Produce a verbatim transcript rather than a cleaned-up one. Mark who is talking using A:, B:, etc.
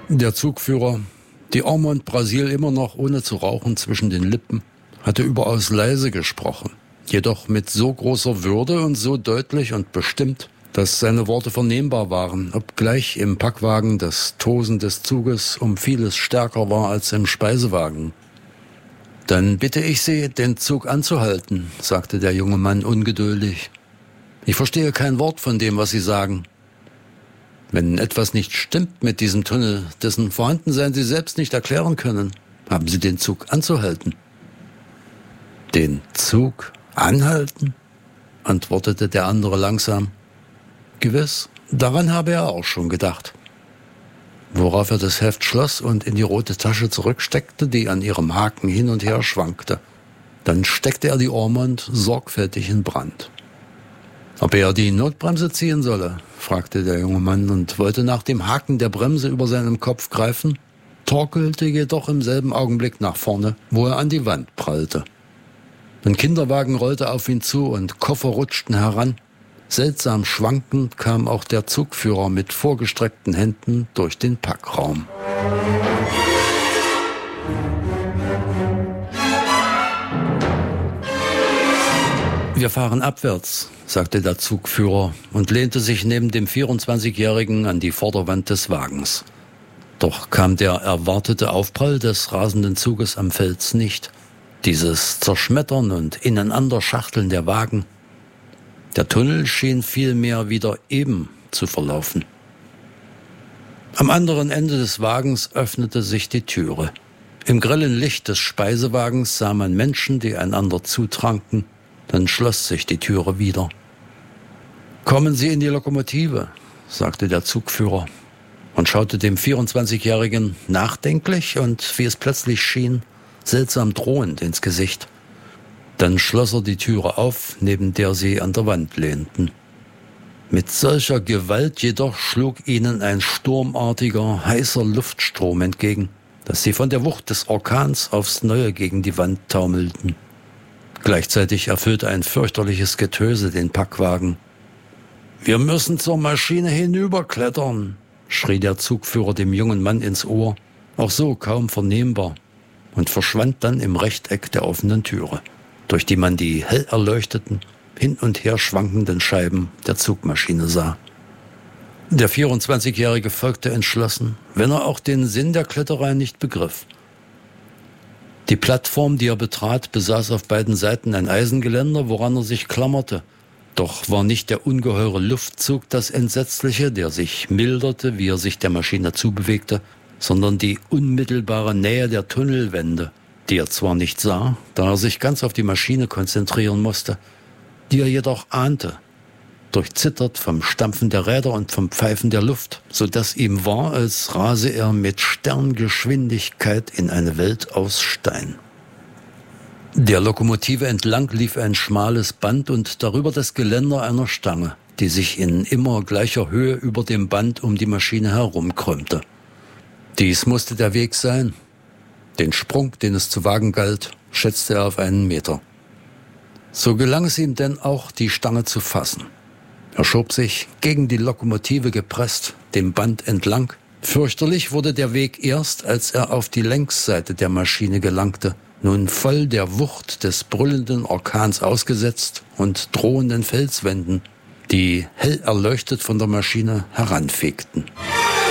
A: Der Zugführer, die Ormond Brasil immer noch ohne zu rauchen zwischen den Lippen, hatte überaus leise gesprochen, jedoch mit so großer Würde und so deutlich und bestimmt, dass seine Worte vernehmbar waren, obgleich im Packwagen das Tosen des Zuges um vieles stärker war als im Speisewagen. »Dann bitte ich Sie, den Zug anzuhalten«, sagte der junge Mann ungeduldig. »Ich verstehe kein Wort von dem, was Sie sagen. Wenn etwas nicht stimmt mit diesem Tunnel, dessen Vorhandensein Sie selbst nicht erklären können, haben Sie den Zug anzuhalten.« »Den Zug anhalten?«, antwortete der andere langsam. »Gewiss, daran habe er auch schon gedacht.« Worauf er das Heft schloss und in die rote Tasche zurücksteckte, die an ihrem Haken hin und her schwankte. Dann steckte er die Ormond sorgfältig in Brand. »Ob er die Notbremse ziehen solle?«, fragte der junge Mann und wollte nach dem Haken der Bremse über seinem Kopf greifen, torkelte jedoch im selben Augenblick nach vorne, wo er an die Wand prallte. Ein Kinderwagen rollte auf ihn zu und Koffer rutschten heran. Seltsam schwankend kam auch der Zugführer mit vorgestreckten Händen durch den Packraum. »Wir fahren abwärts«, sagte der Zugführer und lehnte sich neben dem vierundzwanzigjährigen an die Vorderwand des Wagens. Doch kam der erwartete Aufprall des rasenden Zuges am Fels nicht. Dieses Zerschmettern und Ineinanderschachteln der Wagen. Der Tunnel schien vielmehr wieder eben zu verlaufen. Am anderen Ende des Wagens öffnete sich die Türe. Im grellen Licht des Speisewagens sah man Menschen, die einander zutranken. Dann schloss sich die Türe wieder. »Kommen Sie in die Lokomotive«, sagte der Zugführer und schaute dem vierundzwanzigjährigen nachdenklich und, wie es plötzlich schien, seltsam drohend ins Gesicht. Dann schloss er die Türe auf, neben der sie an der Wand lehnten. Mit solcher Gewalt jedoch schlug ihnen ein sturmartiger, heißer Luftstrom entgegen, dass sie von der Wucht des Orkans aufs Neue gegen die Wand taumelten. Gleichzeitig erfüllte ein fürchterliches Getöse den Packwagen. »Wir müssen zur Maschine hinüberklettern«, schrie der Zugführer dem jungen Mann ins Ohr, auch so kaum vernehmbar, und verschwand dann im Rechteck der offenen Türe, durch die man die hell erleuchteten, hin und her schwankenden Scheiben der Zugmaschine sah. Der vierundzwanzigjährige folgte entschlossen, wenn er auch den Sinn der Kletterei nicht begriff. Die Plattform, die er betrat, besaß auf beiden Seiten ein Eisengeländer, woran er sich klammerte. Doch war nicht der ungeheure Luftzug das Entsetzliche, der sich milderte, wie er sich der Maschine zubewegte, sondern die unmittelbare Nähe der Tunnelwände, die er zwar nicht sah, da er sich ganz auf die Maschine konzentrieren musste, die er jedoch ahnte, durchzittert vom Stampfen der Räder und vom Pfeifen der Luft, so dass ihm war, als rase er mit Sterngeschwindigkeit in eine Welt aus Stein. Der Lokomotive entlang lief ein schmales Band und darüber das Geländer einer Stange, die sich in immer gleicher Höhe über dem Band um die Maschine herumkrümmte. Dies musste der Weg sein. Den Sprung, den es zu wagen galt, schätzte er auf einen Meter. So gelang es ihm denn auch, die Stange zu fassen. Er schob sich, gegen die Lokomotive gepresst, dem Band entlang. Fürchterlich wurde der Weg erst, als er auf die Längsseite der Maschine gelangte, nun voll der Wucht des brüllenden Orkans ausgesetzt und drohenden Felswänden, die hell erleuchtet von der Maschine heranfegten.